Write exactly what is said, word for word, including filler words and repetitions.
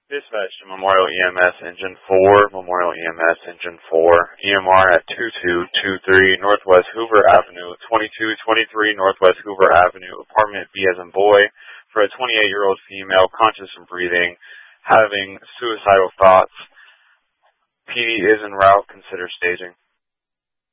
Dispatch to Memorial E M S Engine four, Memorial E M S Engine four, E M R at two two two three Northwest Hoover Avenue, twenty-two twenty-three Northwest Hoover Avenue, apartment B as in boy, for a twenty-eight-year-old female, conscious and breathing, having suicidal thoughts. P D is en route, consider staging.